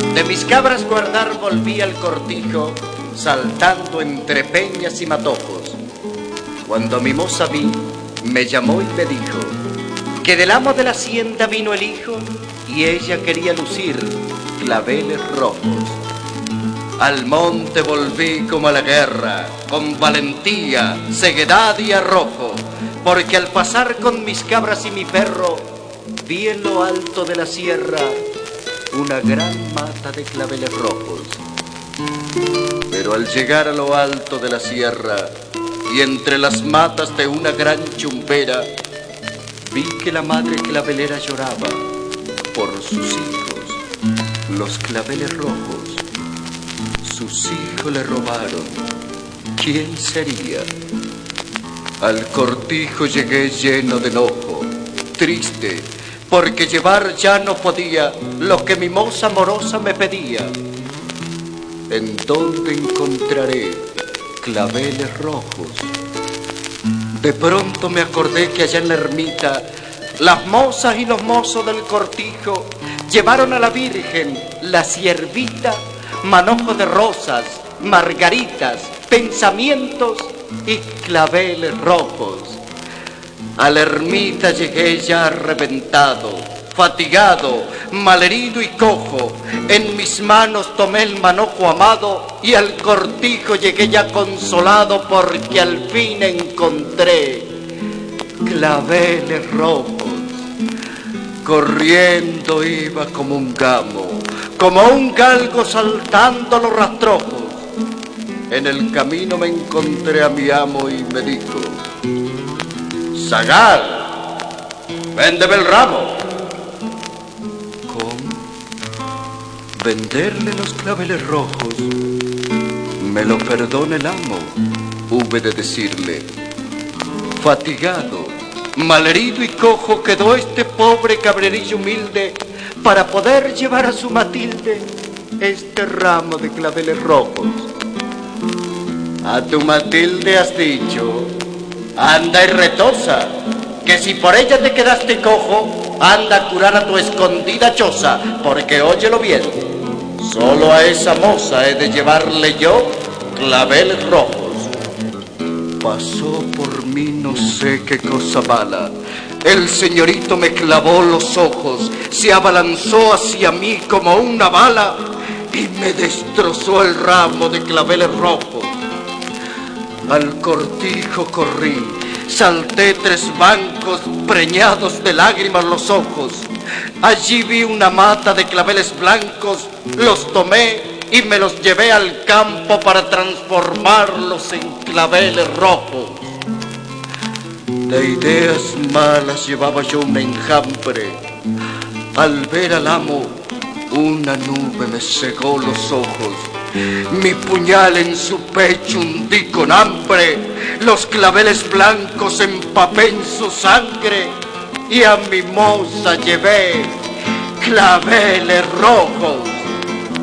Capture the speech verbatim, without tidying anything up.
De mis cabras guardar volví al cortijo, saltando entre peñas y matojos. Cuando mi moza vi, me llamó y me dijo que del amo de la hacienda vino el hijo y ella quería lucir claveles rojos. Al monte volví como a la guerra, con valentía, ceguedad y arrojo, porque al pasar con mis cabras y mi perro, vi en lo alto de la sierra una gran mata de claveles rojos. Pero al llegar a lo alto de la sierra y entre las matas de una gran chumbera, vi que la madre clavelera lloraba por sus hijos, los claveles rojos. Sus hijos le robaron. ¿Quién sería? Al cortijo llegué lleno de enojo, triste, porque llevar ya no podía lo que mi moza amorosa me pedía. ¿En dónde encontraré claveles rojos? De pronto me acordé que allá en la ermita las mozas y los mozos del cortijo llevaron a la Virgen, la siervita, manojo de rosas, margaritas, pensamientos y claveles rojos. A la ermita llegué ya reventado, fatigado, malherido y cojo. En mis manos tomé el manojo amado y al cortijo llegué ya consolado, porque al fin encontré claveles rojos. Corriendo iba como un gamo, como un galgo saltando los rastrojos. En el camino me encontré a mi amo y me dijo: Zagal, véndeme el ramo. ¿Cómo? ¿Venderle los claveles rojos? Me lo perdone el amo, hube de decirle. Fatigado, malherido y cojo quedó este pobre cabrerillo humilde para poder llevar a su Matilde este ramo de claveles rojos. A tu Matilde has dicho: anda y retosa, que si por ella te quedaste cojo, anda a curar a tu escondida choza, porque óyelo bien, solo a esa moza he de llevarle yo claveles rojos. Pasó por mí no sé qué cosa mala, el señorito me clavó los ojos, se abalanzó hacia mí como una bala y me destrozó el ramo de claveles rojos. Al cortijo corrí, salté tres bancos preñados de lágrimas los ojos. Allí vi una mata de claveles blancos, los tomé y me los llevé al campo para transformarlos en claveles rojos. De ideas malas llevaba yo un enjambre. Al ver al amo, una nube me cegó los ojos. Mi puñal en su pecho hundí con hambre, los claveles blancos empapé en su sangre y a mi moza llevé claveles rojos.